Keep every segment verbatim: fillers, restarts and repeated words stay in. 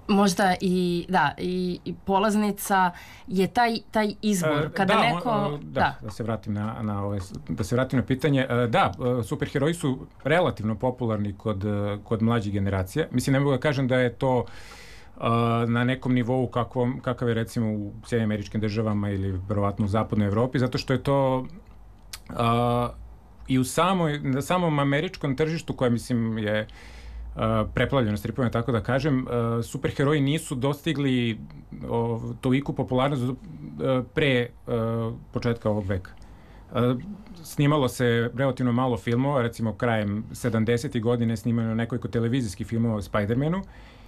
Možda i, da, i, i polaznica je taj, taj izbor. Kada da, neko... on, da, da, da se vratim na, na, ove, da se vratim na pitanje. Da, superheroji su relativno popularni kod, kod mlađih generacija. Mislim, ne mogu da kažem da je to na nekom nivou kakvom, kakav je recimo u Sjedinjenim Američkim Državama ili verovatno u zapadnoj Evropi, zato što je to a, i u samoj, na samom američkom tržištu, koje mislim je a, preplavljeno stripovima, tako da kažem, a, superheroji nisu dostigli o, toliku popularnost a, pre a, početka ovog veka. A, snimalo se relativno malo filmova, recimo krajem sedamdesetih godine snimano nekoliko televizijskih filmova o Spider-Manu.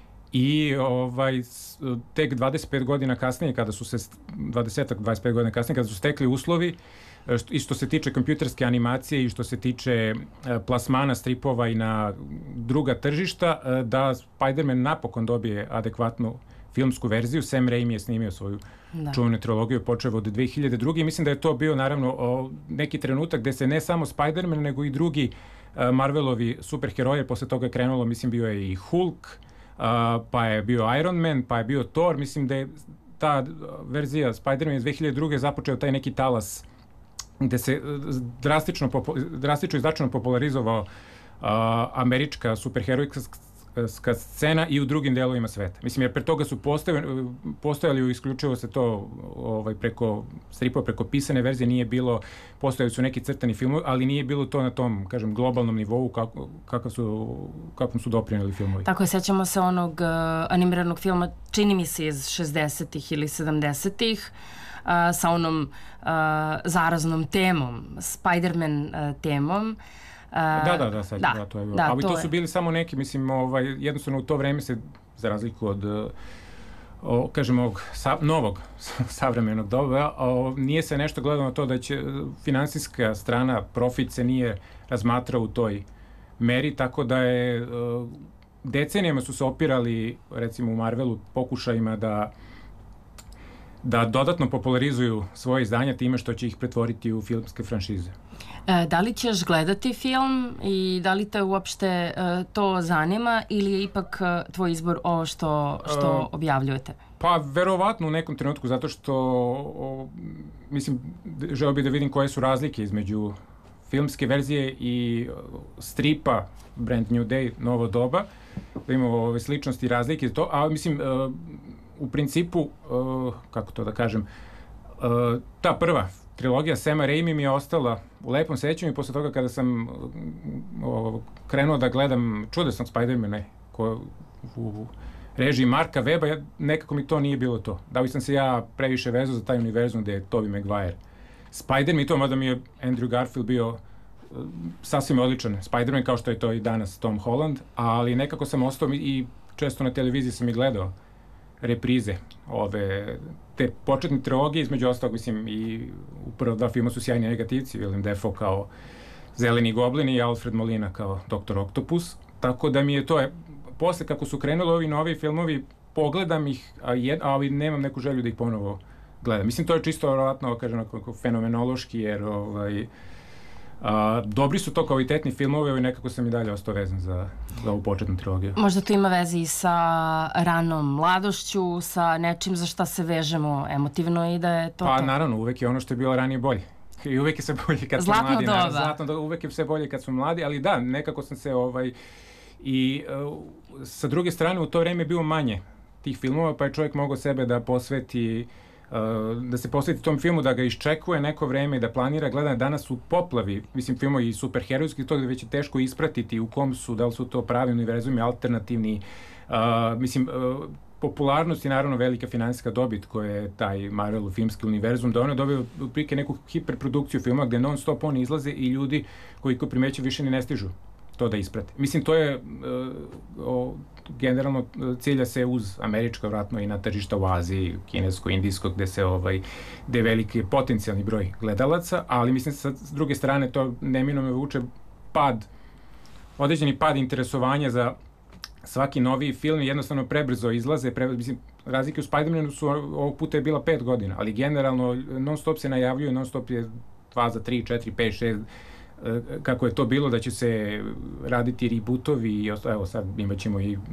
I ovaj, tek dvadeset pet godina kasnije, kada su se, dvadeset dvadeset pet godina kasnije, kada su stekli uslovi, i što se tiče kompjuterske animacije i što se tiče plasmana stripova i na druga tržišta, da Spider-Man napokon dobije adekvatnu filmsku verziju. Sam Raimi je snimio svoju da. čuvenu trilogiju, počeo od dve hiljade druge. I mislim da je to bio naravno neki trenutak gde se ne samo Spider-Man, nego i drugi Marvelovi superheroje, posle toga je krenulo, mislim, bio je i Hulk, Uh, pa je bio Iron Man, pa je bio Thor. Mislim da je ta verzija Spider-Man iz dve hiljade druge započeo taj neki talas gde se drastično, drastično i značajno popularizovao uh, američka superherojska scena i u drugim delovima sveta. Mislim, jer pre toga su postojali, postojali isključivo se to ovaj, preko stripova, preko pisane verzije, nije bilo, postojali su neki crtani filmovi, ali nije bilo to na tom, kažem, globalnom nivou kako, kakav su, kakvom su doprineli filmovi. Tako je, sećamo se onog uh, animiranog filma, čini mi se iz šezdesetih ili sedamdesetih, uh, sa onom uh, zaraznom temom, Spider-Man uh, temom. Uh, da, da, da, sad, da, da, to je bilo. Da, ali to, to su je. bili samo neki, mislim, ovaj, jednostavno u to vreme se, za razliku od, o, kažem, ovog sa, novog savremenog doba, o, nije se nešto gledano to da će finansijska strana, profit se nije razmatrao u toj meri, tako da je o, decenijama su se opirali, recimo u Marvelu, pokušajima da da dodatno popularizuju svoje izdanja time što će ih pretvoriti u filmske franšize. E, da li ćeš gledati film i da li te uopšte e, to zanima ili je ipak e, tvoj izbor ovo što, što e, objavljujete? Pa verovatno u nekom trenutku, zato što o, mislim, želeo bih da vidim koje su razlike između filmske verzije i stripa Brand New Day, Novo doba, da imamo ove sličnosti i razlike, to, a mislim, e, u principu, uh, kako to da kažem, uh, ta prva trilogija Sama Raimi mi je ostala u lepom sećanju i posle toga kada sam uh, krenuo da gledam čudesnog Spider-mana ko, u režiji Marka Weba, ja, nekako mi to nije bilo to. Da li sam se ja previše vezao za taj univerzum gde je Tobey Maguire Spider-Man i to, mada mi je Andrew Garfield bio uh, sasvim odličan Spider-Man, kao što je to i danas Tom Holland, ali nekako sam ostao i često na televiziji sam i gledao reprize ove, te početne trilogije, između ostalog, mislim, i u prva dva filma su sjajni negativci, Willem Dafoe kao Zeleni goblin i Alfred Molina kao doktor Octopus, tako da mi je to, je, posle kako su krenuli ovi novi filmovi, pogledam ih, a jed, ali nemam neku želju da ih ponovo gledam. Mislim, to je čisto, vjerovatno, kažem, fenomenološki, jer ovaj, a, dobri su to kvalitetni filmovi i nekako sam i dalje ostao vezan za, za ovu početnu trilogiju. Možda to ima veze i sa ranom mladošću, sa nečim za šta se vežemo emotivno i da je to pa, to. Pa naravno, uvek je ono što je bilo ranije bolje. I uvek je sve bolje kad Zlatno su mladi. doba. Naravno, zlatno doba. Uvek je sve bolje kad su mladi, ali da, nekako sam se ovaj, i uh, sa druge strane u to vreme je bilo manje tih filmova, pa je čovjek mogao sebe da posveti da se posveti tom filmu, da ga iščekuje neko vreme i da planira gledanje. Danas u poplavi, mislim, filmovi i superherojski, to da već je teško ispratiti u kom su, da li su to pravi univerzumi, alternativni, uh, mislim, uh, popularnost i naravno velika finansijska dobit koja je taj Marvel filmski univerzum, da ono dobio prike neku hiperprodukciju filma gde non stop oni izlaze i ljudi koji ko primeće više ni ne stižu to da isprate. Mislim, to je uh, o, generalno cilja se uz američko, vratno i na tržišta u Aziji, kinesko, indijsko, gde se ovaj, gde je veliki potencijalni broj gledalaca, ali mislim sa s druge strane to neminovno vuče pad, određeni pad interesovanja za svaki novi film i jednostavno prebrzo izlaze, pre, mislim, razlike u Spider-Manu su ovog puta je bila pet godina, ali generalno non stop se najavljuje, non stop je dva za tri, četiri, pet, šest, kako je to bilo da će se raditi rebootovi i evo sad imat ćemo i